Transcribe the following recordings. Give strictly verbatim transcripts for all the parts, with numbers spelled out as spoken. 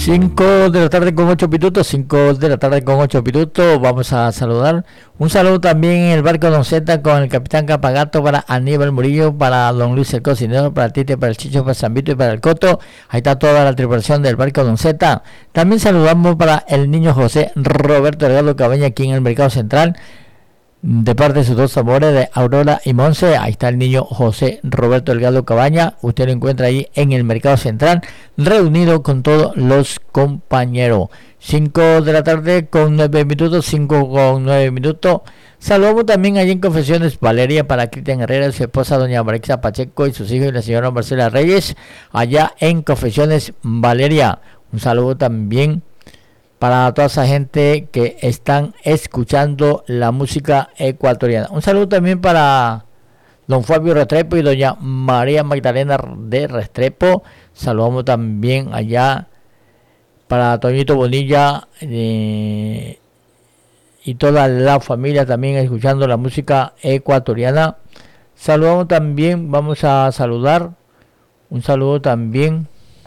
cinco de la tarde con ocho minutos, cinco de la tarde con ocho minutos, vamos a saludar. Un saludo también en el barco Don Z con el capitán Capagato, para Aníbal Murillo, para Don Luis el cocinero, para Tite, para el Chicho, para San Vito y para el Coto. Ahí está toda la tripulación del barco Don Z. También saludamos para el niño José Roberto Delgado Cabaña, aquí en el Mercado Central, de parte de sus dos amores, de Aurora y Monse. Ahí está el niño José Roberto Delgado Cabaña, usted lo encuentra ahí en el Mercado Central, reunido con todos los compañeros. Cinco de la tarde con nueve minutos, cinco con nueve minutos. Saludamos también allí en Confesiones Valeria para Cristian Herrera, su esposa doña Marixa Pacheco y sus hijos y la señora Marcela Reyes, allá en Confesiones Valeria. Un saludo también para toda esa gente que están escuchando la música ecuatoriana. Un saludo también para don Fabio Restrepo y doña María Magdalena de Restrepo. Saludamos también allá para Toñito Bonilla eh, y toda la familia también escuchando la música ecuatoriana. Saludamos también, vamos a saludar, un saludo también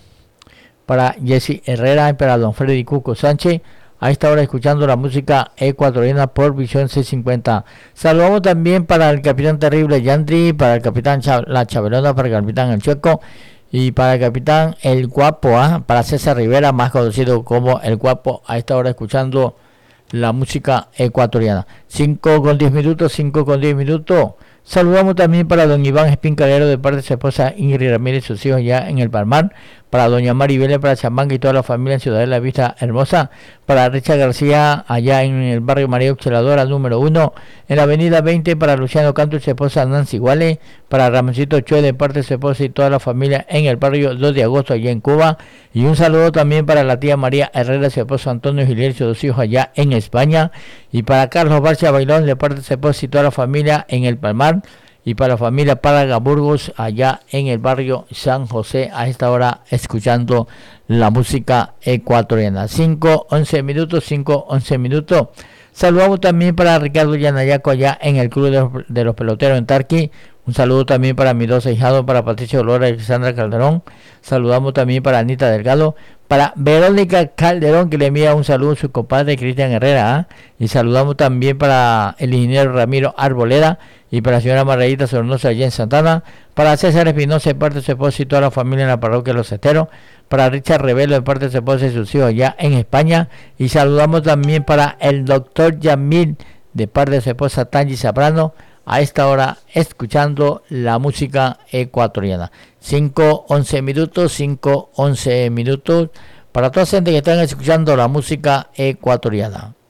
para Jesse Herrera y para don Freddy Cuco Sánchez, a esta hora escuchando la música ecuatoriana por Visión C cincuenta. Saludamos también para el capitán Terrible Yandri, para el capitán Cha La Chabelona, para el capitán El Chueco y para el capitán El Guapo, ¿eh? para César Rivera, más conocido como El Guapo, a esta hora escuchando la música ecuatoriana. cinco con diez minutos, cinco con diez minutos. Saludamos también para don Iván Espín Calero, de parte de su esposa Ingrid Ramírez y sus hijos ya en el Palmar, para doña Maribel, para Chamanga y toda la familia en Ciudad de la Vista Hermosa, para Richard García allá en el barrio María Auxiliadora número uno, en la avenida veinte, para Luciano Canto y su esposa Nancy Guale, para Ramoncito Chue de parte de su esposa y toda la familia en el barrio dos de agosto allá en Cuba, y un saludo también para la tía María Herrera, su esposo Antonio Giliel y sus dos hijos allá en España, y para Carlos Barcia Bailón de parte de su esposa y toda la familia en el Palmar, y para la familia Pálaga Burgos allá en el barrio San José, a esta hora escuchando la música ecuatoriana. cinco once minutos, cinco once minutos. Saludamos también para Ricardo Yanayaco allá en el Club de los, de los Peloteros en Tarqui. Un saludo también para mis dos hijados, para Patricio Olora y Alexandra Calderón. Saludamos también para Anita Delgado, para Verónica Calderón, que le envía un saludo a su compadre Cristian Herrera, ¿eh? Y saludamos también para el ingeniero Ramiro Arboleda y para la señora Margarita Sornosa allá en Santana, para César Espinosa de parte de su esposa y toda la familia en la parroquia de Los Esteros, para Richard Revelo de parte de su esposa y sus hijos allá en España, y saludamos también para el doctor Yamil de parte de su esposa Tangi Zabrano, a esta hora escuchando la música ecuatoriana. cinco once minutos, cinco once minutos para toda la gente que están escuchando la música ecuatoriana.